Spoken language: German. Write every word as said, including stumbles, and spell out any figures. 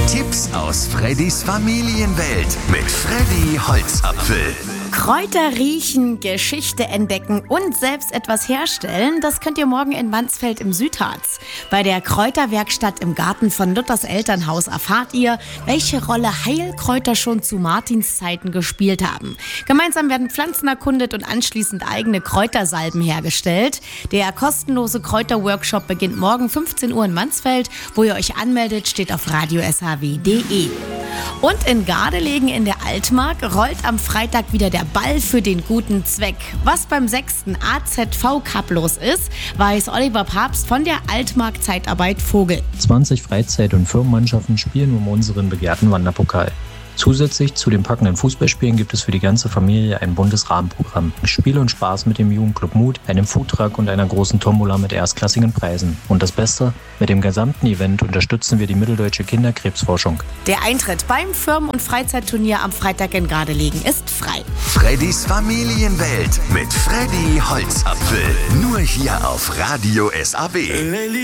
Tipps aus Freddys Familienwelt mit Freddy Holzapfel. Kräuter riechen, Geschichte entdecken und selbst etwas herstellen, das könnt ihr morgen in Mansfeld im Südharz. Bei der Kräuterwerkstatt im Garten von Luthers Elternhaus erfahrt ihr, welche Rolle Heilkräuter schon zu Martins Zeiten gespielt haben. Gemeinsam werden Pflanzen erkundet und anschließend eigene Kräutersalben hergestellt. Der kostenlose Kräuterworkshop beginnt morgen fünfzehn Uhr in Mansfeld. Wo ihr euch anmeldet, steht auf radio s h w punkt d e. Und in Gardelegen in der Altmark rollt am Freitag wieder der Ball für den guten Zweck. Was beim sechsten A Z V Cup los ist, weiß Oliver Papst von der Altmark Zeitarbeit Vogel. zwanzig Freizeit- und Firmenmannschaften spielen um unseren begehrten Wanderpokal. Zusätzlich zu den packenden Fußballspielen gibt es für die ganze Familie ein buntes Rahmenprogramm. Spiel und Spaß mit dem Jugendclub Mut, einem Foodtruck und einer großen Tombola mit erstklassigen Preisen. Und das Beste, mit dem gesamten Event unterstützen wir die Mitteldeutsche Kinderkrebsforschung. Der Eintritt beim Firmen- und Freizeitturnier am Freitag in Gardelegen ist frei. Freddys Familienwelt mit Freddy Holzapfel. Nur hier auf Radio S A W.